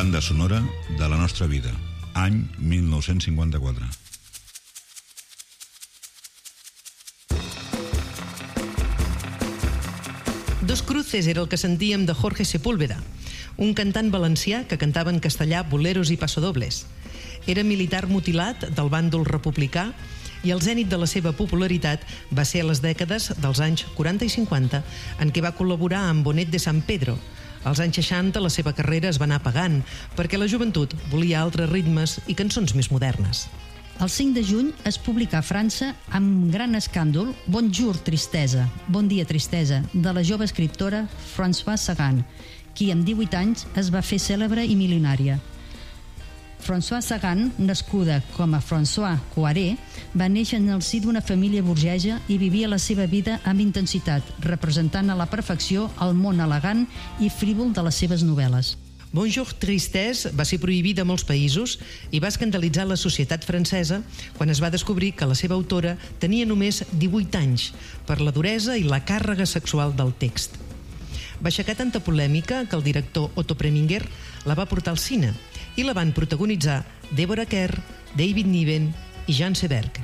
Banda sonora de la nostra vida, any 1954. Dos cruces era el que sentíem de Jorge Sepúlveda, un cantant valencià que cantava en castellà boleros i passadobles. Era militar mutilat del bàndol republicà i el zènit de la seva popularitat va ser a les dècades dels anys 40 i 50, en què va col·laborar amb Bonet de San Pedro. Als anys 60 la seva carrera es va anar apagant perquè la joventut volia altres ritmes i cançons més modernes. El 5 de juny es publicà a França amb gran escàndol Bonjour Tristesa, Bon dia tristesa, de la jove escriptora Françoise Sagan, qui amb 18 anys es va fer cèlebre i milionària. Françoise Sagan, nascuda com a François Coiré, va néixer en el si d'una família burgesa i vivia la seva vida amb intensitat, representant a la perfecció el món elegant i frívol de les seves novel·les. Bonjour Tristesse va ser prohibida a molts països i va escandalitzar la societat francesa quan es va descobrir que la seva autora tenia només 18 anys per la duresa i la càrrega sexual del text. Va aixecar tanta polèmica que el director Otto Preminger la va portar al cine i la van protagonitzar Deborah Kerr, David Niven i Jean Seberg.